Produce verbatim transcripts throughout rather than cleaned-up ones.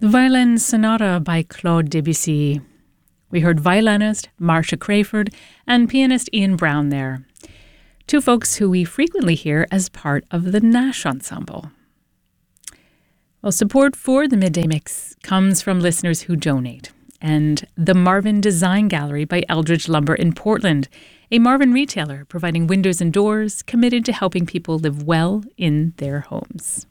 The Violin Sonata by Claude Debussy. We heard violinist Marcia Crayford and pianist Ian Brown there. Two folks who we frequently hear as part of the Nash Ensemble. Well, support for the Midday Mix comes from listeners who donate. And the Marvin Design Gallery by Eldridge Lumber in Portland, a Marvin retailer providing windows and doors committed to helping people live well in their homes.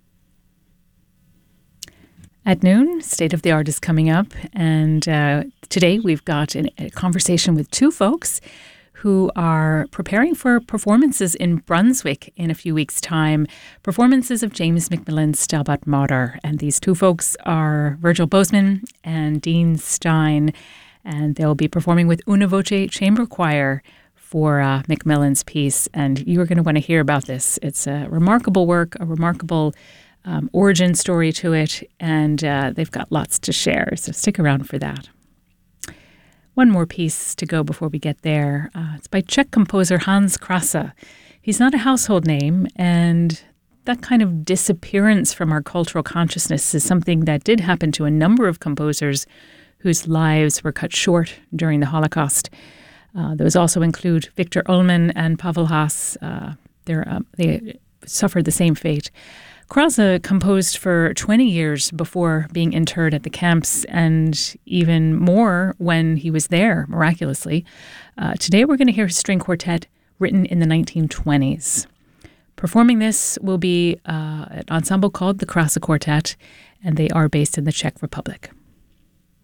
At noon, State of the Art is coming up, and uh, today we've got an, a conversation with two folks who are preparing for performances in Brunswick in a few weeks' time, performances of James Macmillan's Stabat Mater. And these two folks are Virgil Bozeman and Dean Stein, and they'll be performing with Una Voce Chamber Choir for uh, Macmillan's piece. And you are going to want to hear about this. It's a remarkable work, a remarkable Um, origin story to it, and uh, they've got lots to share, so stick around for that. One more piece to go before we get there. Uh, it's by Czech composer Hans Krasa. He's not a household name, and that kind of disappearance from our cultural consciousness is something that did happen to a number of composers whose lives were cut short during the Holocaust. Uh, those also include Victor Ullmann and Pavel Haas. Uh, uh, they suffered the same fate. Krasa composed for twenty years before being interred at the camps, and even more when he was there, miraculously. Uh, today we're going to hear his string quartet written in the nineteen twenties. Performing this will be uh, an ensemble called the Krasa Quartet, and they are based in the Czech Republic.